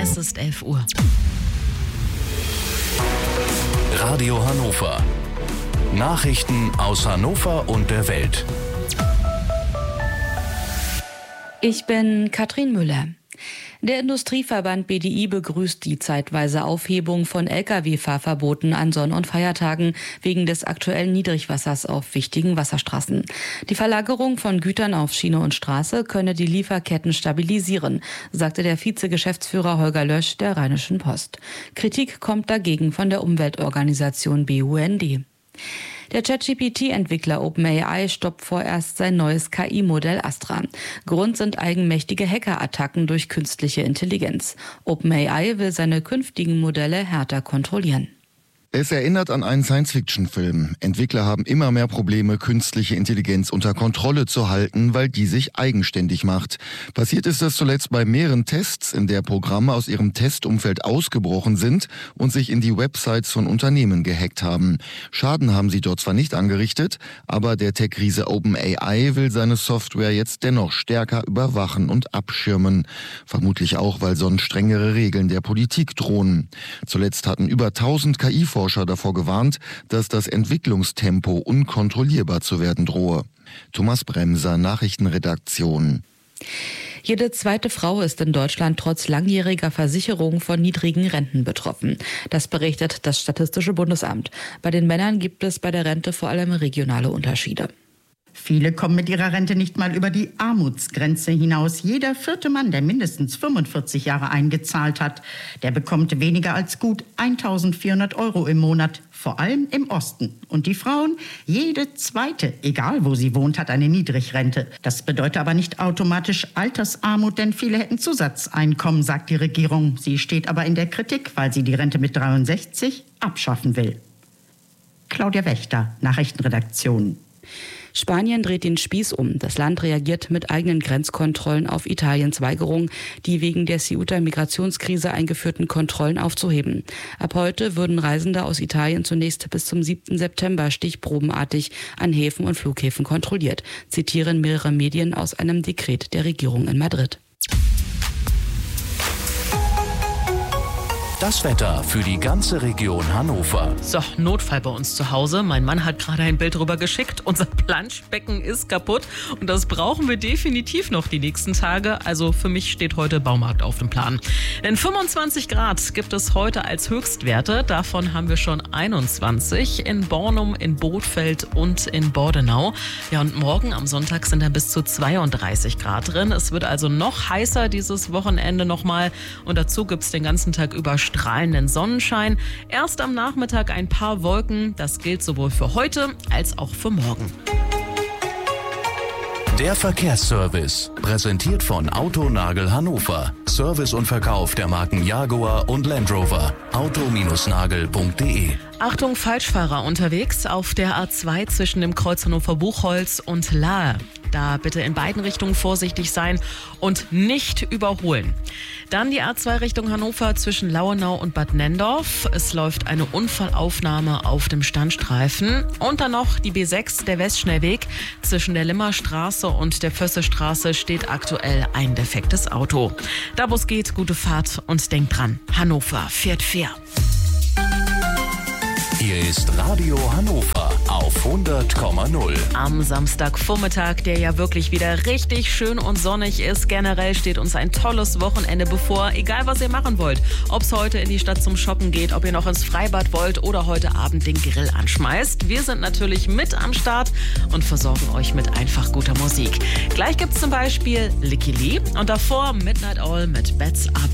Es ist 11 Uhr. Radio Hannover. Nachrichten aus Hannover und der Welt. Ich bin Katrin Müller. Der Industrieverband BDI begrüßt die zeitweise Aufhebung von Lkw-Fahrverboten an Sonn- und Feiertagen wegen des aktuellen Niedrigwassers auf wichtigen Wasserstraßen. Die Verlagerung von Gütern auf Schiene und Straße könne die Lieferketten stabilisieren, sagte der Vizegeschäftsführer Holger Lösch der Rheinischen Post. Kritik kommt dagegen von der Umweltorganisation BUND. Der ChatGPT-Entwickler OpenAI stoppt vorerst sein neues KI-Modell Astra. Grund sind eigenmächtige Hackerattacken durch künstliche Intelligenz. OpenAI will seine künftigen Modelle härter kontrollieren. Es erinnert an einen Science-Fiction-Film. Entwickler haben immer mehr Probleme, künstliche Intelligenz unter Kontrolle zu halten, weil die sich eigenständig macht. Passiert ist das zuletzt bei mehreren Tests, in der Programme aus ihrem Testumfeld ausgebrochen sind und sich in die Websites von Unternehmen gehackt haben. Schaden haben sie dort zwar nicht angerichtet, aber der Tech-Riese OpenAI will seine Software jetzt dennoch stärker überwachen und abschirmen. Vermutlich auch, weil sonst strengere Regeln der Politik drohen. Zuletzt hatten über 1000 KI-Forscher davor gewarnt, dass das Entwicklungstempo unkontrollierbar zu werden drohe. Thomas Bremser, Nachrichtenredaktion. Jede zweite Frau ist in Deutschland trotz langjähriger Versicherung von niedrigen Renten betroffen. Das berichtet das Statistische Bundesamt. Bei den Männern gibt es bei der Rente vor allem regionale Unterschiede. Viele kommen mit ihrer Rente nicht mal über die Armutsgrenze hinaus. Jeder vierte Mann, der mindestens 45 Jahre eingezahlt hat, der bekommt weniger als gut 1.400 € im Monat, vor allem im Osten. Und die Frauen, jede zweite, egal wo sie wohnt, hat eine Niedrigrente. Das bedeutet aber nicht automatisch Altersarmut, denn viele hätten Zusatzeinkommen, sagt die Regierung. Sie steht aber in der Kritik, weil sie die Rente mit 63 abschaffen will. Claudia Wächter, Nachrichtenredaktion. Spanien dreht den Spieß um. Das Land reagiert mit eigenen Grenzkontrollen auf Italiens Weigerung, die wegen der Ceuta-Migrationskrise eingeführten Kontrollen aufzuheben. Ab heute würden Reisende aus Italien zunächst bis zum 7. September stichprobenartig an Häfen und Flughäfen kontrolliert, zitieren mehrere Medien aus einem Dekret der Regierung in Madrid. Das Wetter für die ganze Region Hannover. So, Notfall bei uns zu Hause. Mein Mann hat gerade ein Bild rüber geschickt. Unser Planschbecken ist kaputt und das brauchen wir definitiv noch die nächsten Tage. Also für mich steht heute Baumarkt auf dem Plan. Denn 25 Grad gibt es heute als Höchstwerte. Davon haben wir schon 21 in Bornum, in Bothfeld und in Bordenau. Ja, und morgen am Sonntag sind dann bis zu 32 Grad drin. Es wird also noch heißer dieses Wochenende nochmal. Und dazu gibt es den ganzen Tag über strahlenden Sonnenschein. Erst am Nachmittag ein paar Wolken. Das gilt sowohl für heute als auch für morgen. Der Verkehrsservice, präsentiert von Autonagel Hannover. Service und Verkauf der Marken Jaguar und Land Rover. auto-nagel.de. Achtung, Falschfahrer unterwegs auf der A2 zwischen dem Kreuz Hannover-Buchholz und Lahe. Da bitte in beiden Richtungen vorsichtig sein und nicht überholen. Dann die A2 Richtung Hannover zwischen Lauenau und Bad Nendorf. Es läuft eine Unfallaufnahme auf dem Standstreifen. Und dann noch die B6, der Westschnellweg. Zwischen der Limmerstraße und der Fössestraße steht aktuell ein defektes Auto. Da wo es geht, gute Fahrt und denkt dran, Hannover fährt fair. Hier ist Radio Hannover auf 100,0. Am Samstagvormittag, der ja wirklich wieder richtig schön und sonnig ist. Generell steht uns ein tolles Wochenende bevor. Egal, was ihr machen wollt. Ob es heute in die Stadt zum Shoppen geht, ob ihr noch ins Freibad wollt oder heute Abend den Grill anschmeißt. Wir sind natürlich mit am Start und versorgen euch mit einfach guter Musik. Gleich gibt's zum Beispiel Licky Lee und davor Midnight Oil mit Beds Up.